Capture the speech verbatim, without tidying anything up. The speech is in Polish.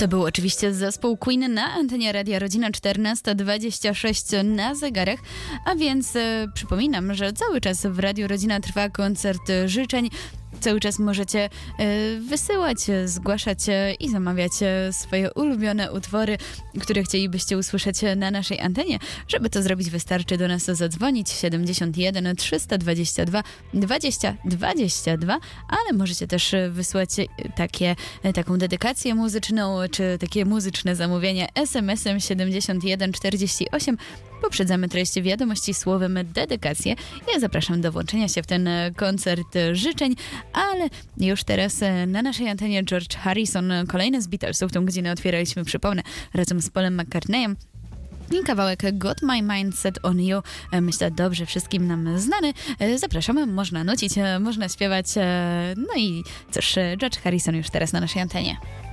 To był oczywiście zespół Queen na antenie Radia Rodzina, czternasta dwadzieścia sześć na zegarach, a więc e, przypominam, że cały czas w Radiu Rodzina trwa koncert życzeń. Cały czas możecie e, wysyłać, e, zgłaszać e, i zamawiać e, swoje ulubione utwory, które chcielibyście usłyszeć na naszej antenie. Żeby to zrobić, wystarczy do nas zadzwonić siedemdziesiąt jeden trzysta dwadzieścia dwa dwadzieścia dwadzieścia dwa, ale możecie też wysłać takie, taką dedykację muzyczną, czy takie muzyczne zamówienie es em esem siedemdziesiąt jeden czterdzieści osiem. Poprzedzamy treść wiadomości słowem dedykację. Ja zapraszam do włączenia się w ten koncert życzeń, ale już teraz na naszej antenie George Harrison, kolejny z Beatlesów. Tą godzinę otwieraliśmy, przypomnę, razem z Paulem McCartneyem. I kawałek Got My Mind Set On You, myślę, dobrze wszystkim nam znany. Zapraszamy, można nucić, można śpiewać. No i cóż, George Harrison już teraz na naszej antenie.